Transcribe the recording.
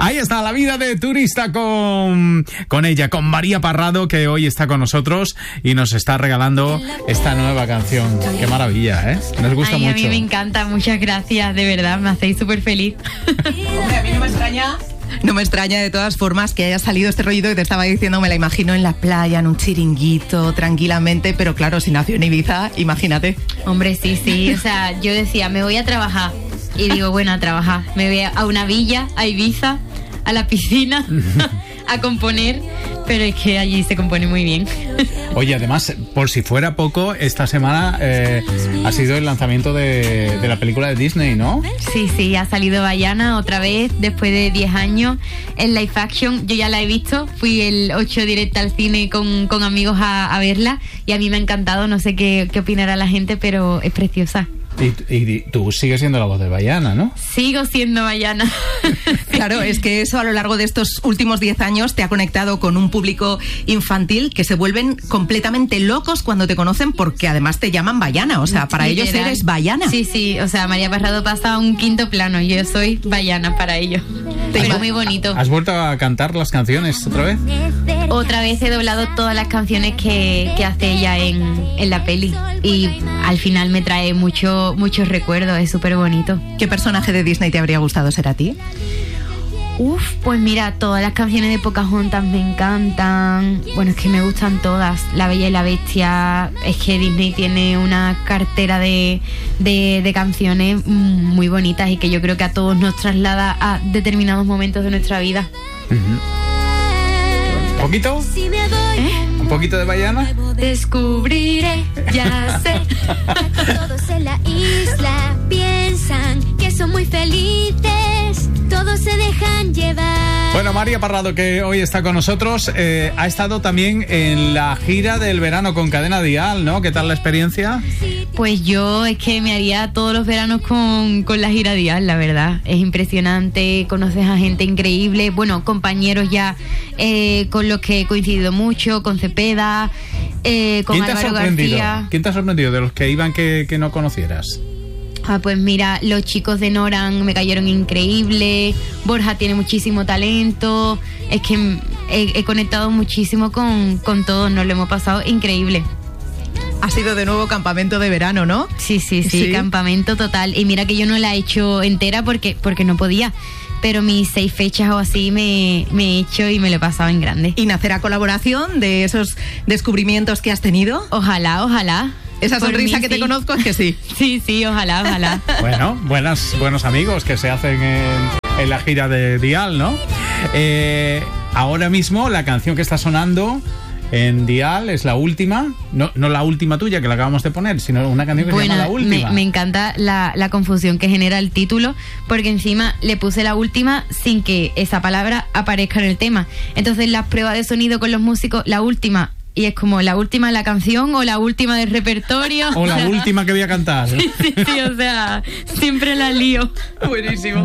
Ahí está, la vida de turista con ella, con María Parrado, que hoy está con nosotros y nos está regalando esta nueva canción. Qué maravilla, ¿eh? Nos gusta mucho. A mí me encanta, muchas gracias, de verdad, me hacéis súper feliz. Hombre, a mí no me extraña. No me extraña de todas formas que haya salido este rollito que te estaba diciendo, me la imagino en la playa, en un chiringuito, tranquilamente, pero claro, si nació en Ibiza, imagínate. Hombre, sí, o sea, yo decía, me voy a trabajar, y digo, bueno, a trabajar, me voy a una villa, a Ibiza, a la piscina, a componer, pero es que allí se compone muy bien. Oye, además, por si fuera poco, esta semana ha sido el lanzamiento de la película de Disney, ¿no? Sí, ha salido Vaiana otra vez, después de 10 años, en live action. Yo ya la he visto, fui el 8 directa al cine con amigos a verla, y a mí me ha encantado, no sé qué opinará la gente, pero es preciosa. Y tú sigues siendo la voz de Vaiana, ¿no? Sigo siendo Vaiana. Claro, es que eso a lo largo de estos últimos 10 años te ha conectado con un público infantil que se vuelven completamente locos cuando te conocen, porque además te llaman Vaiana, o sea, para ellos eres Vaiana. Sí, o sea, María Parrado pasa a un quinto plano, yo soy Vaiana para ellos. Pero muy bonito. ¿Has vuelto a cantar las canciones otra vez? Otra vez he doblado todas las canciones que hace ella en la peli, y al final me trae muchos recuerdos, es súper bonito. ¿Qué personaje de Disney te habría gustado ser a ti? Pues mira, todas las canciones de Pocahontas me encantan. Bueno, es que me gustan todas. La Bella y la Bestia. Es que Disney tiene una cartera de canciones muy bonitas, y que yo creo que a todos nos traslada a determinados momentos de nuestra vida. ¿Un poquito? ¿Un poquito de Vaiana? Descubriré, ya sé. Todos en la isla piensan que son muy felices, todos se dejan llevar. Bueno, María Parrado, que hoy está con nosotros, ha estado también en la gira del verano con Cadena Dial, ¿no? ¿Qué tal la experiencia? Pues yo es que me haría todos los veranos con la gira Dial, la verdad. Es impresionante, conoces a gente increíble, bueno, compañeros ya con los que he coincidido mucho, con Cepeda, con Álvaro García. ¿Quién te ha sorprendido de los que iban que no conocieras? Pues mira, los chicos de Noran me cayeron increíbles, Borja tiene muchísimo talento, es que he conectado muchísimo con todos, nos lo hemos pasado increíble. Ha sido de nuevo campamento de verano, ¿no? Sí, campamento total. Y mira que yo no la he hecho entera porque no podía, pero mis 6 fechas o así me he hecho y me lo he pasado en grande. ¿Y nacerá colaboración de esos descubrimientos que has tenido? Ojalá. Esa sonrisa que te conozco es que sí. Sí, ojalá. Bueno, buenos amigos que se hacen en la gira de Dial, ¿no? Ahora mismo la canción que está sonando en Dial es la última, no la última tuya que la acabamos de poner, sino una canción que se llama La Última. Me encanta la confusión que genera el título, porque encima le puse la última sin que esa palabra aparezca en el tema. Entonces las pruebas de sonido con los músicos, la última, y es como la última de la canción o la última del repertorio. O la última que voy a cantar. Sí, o sea, siempre la lío. Buenísimo.